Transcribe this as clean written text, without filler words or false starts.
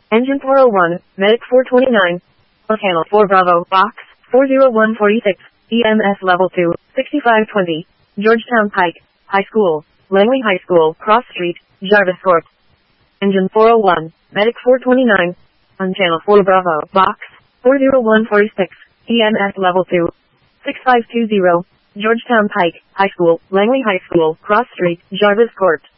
Engine 401, Medic 429. Channel 4 Bravo, Box 40146, EMS Level 2, 6520. Georgetown Pike, High School, Langley High School, Cross Street, Jarvis Court. Engine 401, Medic 429. On Channel 4 Bravo, Box 40146, EMS Level 2, 6520. Georgetown Pike, High School, Langley High School, Cross Street, Jarvis Court.